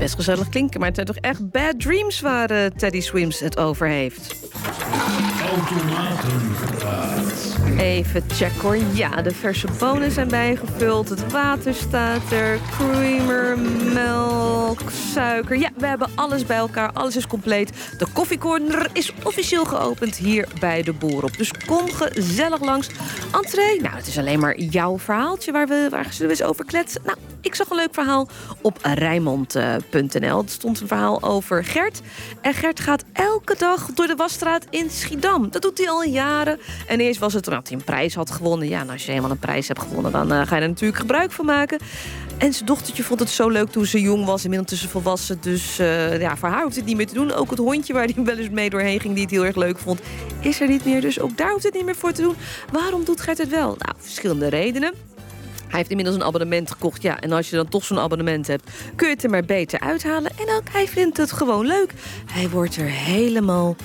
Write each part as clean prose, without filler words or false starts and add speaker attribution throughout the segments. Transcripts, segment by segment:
Speaker 1: best gezellig klinken, maar het zijn toch echt bad dreams waar Teddy Swims het over heeft. Even checken hoor. Ja, de verse bonen zijn bijgevuld. Het water staat er. Creamer, melk, suiker. Ja, we hebben alles bij elkaar. Alles is compleet. De koffiecorner is officieel geopend hier bij de Boerop. Dus kom gezellig langs. Entree, nou, het is alleen maar jouw verhaaltje. Waar zullen we eens over kletsen? Nou, ik zag een leuk verhaal op Rijnmond.nl. Er stond een verhaal over Gert. En Gert gaat elke dag door de wasstraat in Schiedam. Dat doet hij al jaren. En eerst was het dat hij een prijs had gewonnen. Ja, en als je helemaal een prijs hebt gewonnen, dan ga je er natuurlijk gebruik van maken. En zijn dochtertje vond het zo leuk toen ze jong was. Inmiddels tussen volwassen. Dus voor haar hoeft het niet meer te doen. Ook het hondje waar hij wel eens mee doorheen ging, die het heel erg leuk vond, is er niet meer. Dus ook daar hoeft het niet meer voor te doen. Waarom doet Gert het wel? Nou, verschillende redenen. Hij heeft inmiddels een abonnement gekocht. Ja, en als je dan toch zo'n abonnement hebt, kun je het er maar beter uithalen. En ook hij vindt het gewoon leuk. Hij wordt er helemaal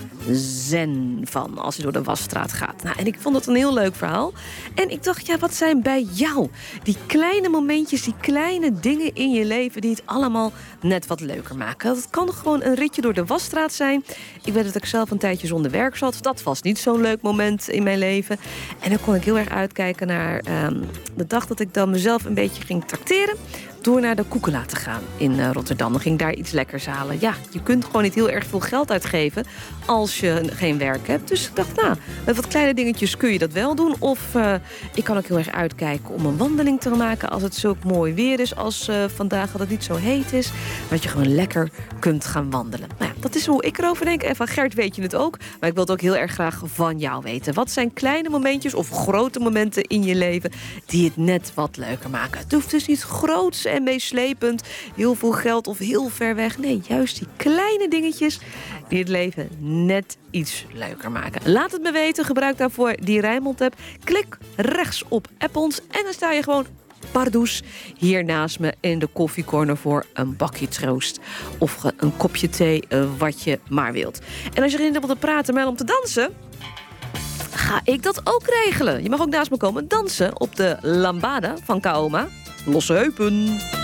Speaker 1: zen van als hij door de wasstraat gaat. Nou, en ik vond het een heel leuk verhaal. En ik dacht, ja, wat zijn bij jou die kleine momentjes, die kleine dingen in je leven die het allemaal net wat leuker maken? Dat kan gewoon een ritje door de wasstraat zijn. Ik weet dat ik zelf een tijdje zonder werk zat. Dat was niet zo'n leuk moment in mijn leven. En dan kon ik heel erg uitkijken naar de dag dat ik dan mezelf een beetje ging trakteren door naar de Koekela te gaan in Rotterdam. Dan ging ik daar iets lekkers halen. Ja, je kunt gewoon niet heel erg veel geld uitgeven als je geen werk hebt. Dus ik dacht, nou, met wat kleine dingetjes kun je dat wel doen. Of ik kan ook heel erg uitkijken om een wandeling te maken als het zo mooi weer is als vandaag, dat het niet zo heet is. Dat je gewoon lekker kunt gaan wandelen. Nou ja, dat is hoe ik erover denk. En van Gert weet je het ook. Maar ik wil het ook heel erg graag van jou weten. Wat zijn kleine momentjes of grote momenten in je leven die het net wat leuker maken? Het hoeft dus niet groots en meeslepend, heel veel geld of heel ver weg. Nee, juist die kleine dingetjes die het leven net iets leuker maken. Laat het me weten. Gebruik daarvoor die Rijnmond-app. Klik rechts op App ons en dan sta je gewoon pardoes hier naast me in de koffiecorner voor een bakje troost. Of een kopje thee, wat je maar wilt. En als je erin wilt te praten, maar om te dansen, ga ik dat ook regelen. Je mag ook naast me komen dansen op de lambada van Kaoma. Losse heupen.